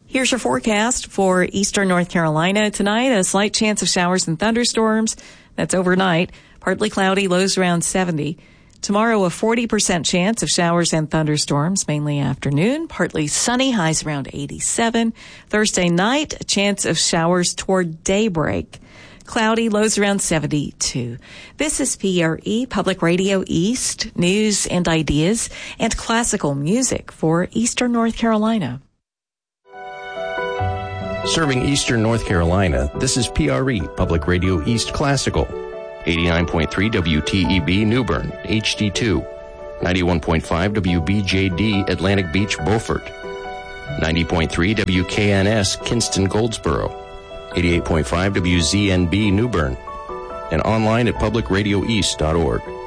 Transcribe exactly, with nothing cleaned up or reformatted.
Here's your forecast for eastern North Carolina. Tonight, a slight chance of showers and thunderstorms. That's overnight. Partly cloudy, lows around seventy. Tomorrow, a forty percent chance of showers and thunderstorms, mainly afternoon. Partly sunny, highs around eighty-seven. Thursday night, a chance of showers toward daybreak. Cloudy, lows around seventy-two. This is P R E, Public Radio East, news and ideas, and classical music for eastern North Carolina. Serving eastern North Carolina, this is P R E, Public Radio East Classical. eighty-nine point three W T E B New Bern, H D two. ninety-one point five W B J D Atlantic Beach, Beaufort. ninety point three W K N S Kinston, Goldsboro. eighty-eight point five W Z N B New Bern. And online at public radio east dot org.